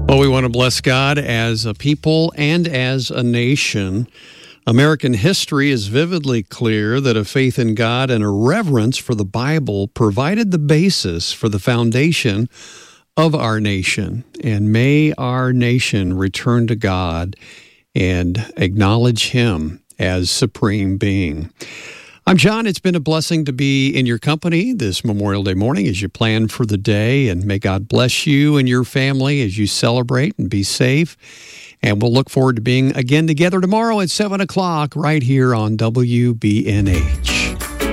Well, we want to bless God as a people and as a nation. American history is vividly clear that a faith in God and a reverence for the Bible provided the basis for the foundation of our nation. And may our nation return to God and acknowledge Him as supreme being. I'm John. It's been a blessing to be in your company this Memorial Day morning as you plan for the day, and may God bless you and your family as you celebrate, and be safe. And we'll look forward to being again together tomorrow at 7 o'clock right here on WBNH.